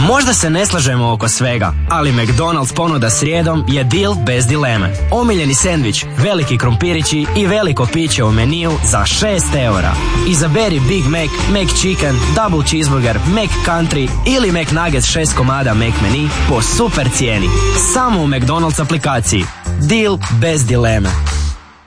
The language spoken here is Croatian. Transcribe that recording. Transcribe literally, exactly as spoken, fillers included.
Možda se ne slažemo oko svega, ali McDonald's ponuda srijedom je deal bez dileme. Omiljeni sendvič, veliki krompirići i veliko piće u meniju za šest eura. Izaberi Big Mac, McChicken, Double Cheeseburger, McCountry ili McNuggets šest komada McMenu po super cijeni. Samo u McDonald's aplikaciji. Deal bez dileme.